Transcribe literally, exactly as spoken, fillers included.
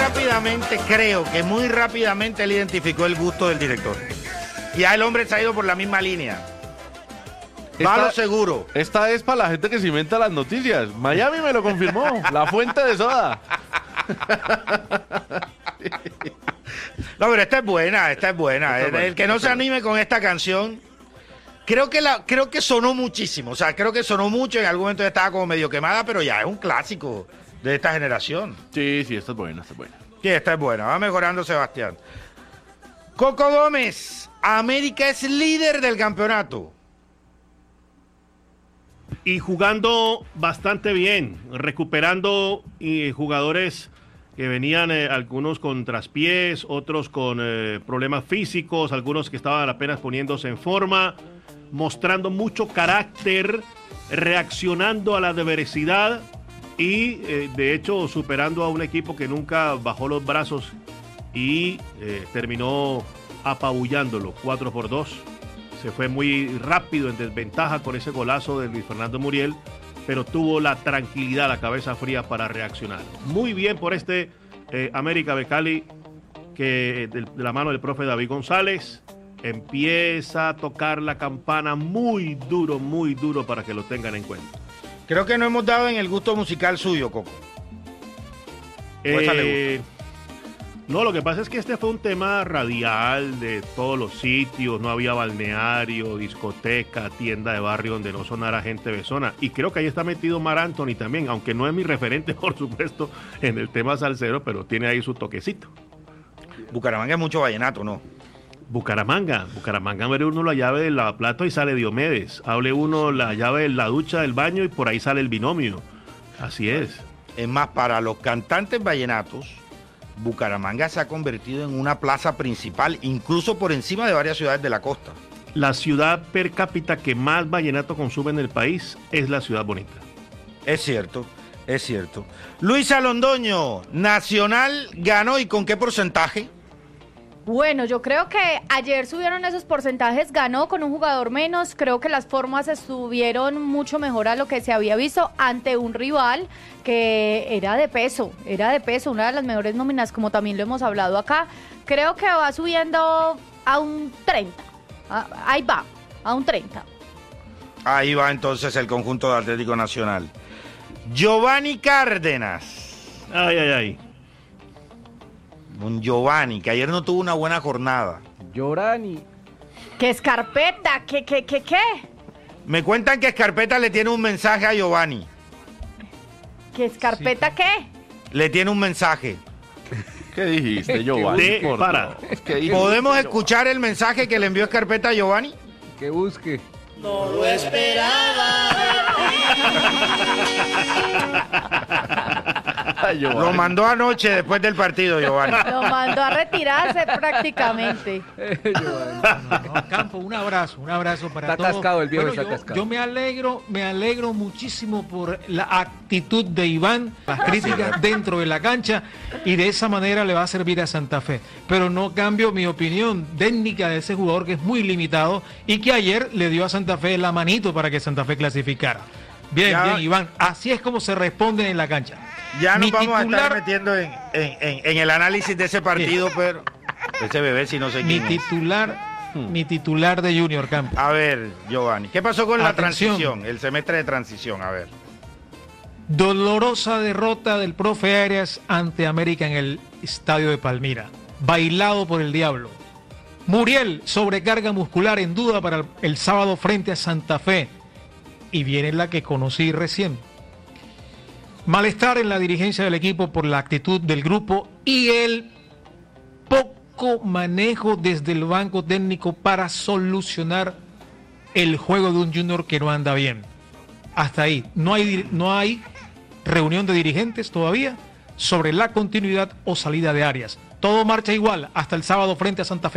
rápidamente, creo que muy rápidamente él identificó el gusto del director. Y ya el hombre se ha ido por la misma línea. Va a lo seguro. Esta es para la gente que se inventa las noticias. Miami me lo confirmó. La fuente de soda. No, pero esta es buena, esta es buena. El, el que no se anime con esta canción, creo que la, creo que sonó muchísimo. O sea, creo que sonó mucho. En algún momento ya estaba como medio quemada, pero ya es un clásico de esta generación. Sí, sí, esta es buena, esta es buena. Sí, esta es buena. Va mejorando Sebastián. Coco Gómez, América es líder del campeonato. Y jugando bastante bien, recuperando eh, jugadores que venían, eh, algunos con traspiés, otros con eh, problemas físicos, algunos que estaban apenas poniéndose en forma, mostrando mucho carácter, reaccionando a la adversidad y eh, de hecho superando a un equipo que nunca bajó los brazos y eh, terminó apabullándolo cuatro por dos. Se fue muy rápido en desventaja con ese golazo de Luis Fernando Muriel, pero tuvo la tranquilidad, la cabeza fría para reaccionar. Muy bien por este eh, América de Cali, que de, de la mano del profe David González empieza a tocar la campana muy duro, muy duro para que lo tengan en cuenta. Creo que no hemos dado en el gusto musical suyo, Coco. Eh, no, lo que pasa es que este fue un tema radial de todos los sitios, no había balneario, discoteca, tienda de barrio donde no sonara gente besona. Y creo que ahí está metido Mar Anthony también, aunque no es mi referente, por supuesto, en el tema salsero, pero tiene ahí su toquecito. Bucaramanga es mucho vallenato, ¿no? Bucaramanga, Bucaramanga, abre uno la llave del lavaplato y sale Diomedes. Hable uno la llave de la ducha del baño y por ahí sale el binomio. Así es. Es más, para los cantantes vallenatos, Bucaramanga se ha convertido en una plaza principal, incluso por encima de varias ciudades de la costa. La ciudad per cápita que más vallenato consume en el país es la Ciudad Bonita. Es cierto, es cierto. Luisa Londoño, Nacional ganó, ¿y con qué porcentaje? Bueno, yo creo que ayer subieron esos porcentajes, ganó con un jugador menos, creo que las formas estuvieron mucho mejor a lo que se había visto ante un rival que era de peso, era de peso, una de las mejores nóminas, como también lo hemos hablado acá. Creo que va subiendo a un treinta, ahí va, a un treinta. Ahí va entonces el conjunto de Atlético Nacional. Giovanni Cárdenas. Ay, ay, ay. Un Giovanni, que ayer no tuvo una buena jornada. Giovanni. ¿Qué Escarpeta? ¿Qué, qué, qué, qué? Me cuentan que Escarpeta le tiene un mensaje a Giovanni. ¿Qué Escarpeta sí, qué? Le tiene un mensaje. ¿Qué dijiste, Giovanni? De, Por para. ¿Podemos escuchar el mensaje que le envió Escarpeta a Giovanni? Que busque. No lo esperaba. Lo mandó anoche después del partido, Giovanni. Lo mandó a retirarse prácticamente. No, no, Campo, un abrazo, un abrazo para está todos. Está cascado el viejo, bueno, está yo, cascado. Yo me alegro, me alegro muchísimo por la actitud de Iván, las críticas dentro de la cancha, y de esa manera le va a servir a Santa Fe. Pero no cambio mi opinión técnica de ese jugador que es muy limitado y que ayer le dio a Santa Fe la manito para que Santa Fe clasificara. Bien, ya, bien, Iván, así es como se responde en la cancha. Ya nos Mi vamos titular, a estar metiendo en, en, en, en el análisis de ese partido, pero ese bebé si no sé mi quién es. titular, hmm. mi titular de Junior Campo. A ver, Giovanni, ¿qué pasó con Atención. la transición, el semestre de transición? A ver. Dolorosa derrota del profe Arias ante América en el estadio de Palmira. Bailado por el diablo. Muriel, sobrecarga muscular en duda para el, el sábado frente a Santa Fe. Y viene la que conocí recién. Malestar en la dirigencia del equipo por la actitud del grupo y el poco manejo desde el banco técnico para solucionar el juego de un Junior que no anda bien. Hasta ahí. No hay, no hay reunión de dirigentes todavía sobre la continuidad o salida de Arias. Todo marcha igual hasta el sábado frente a Santa Fe.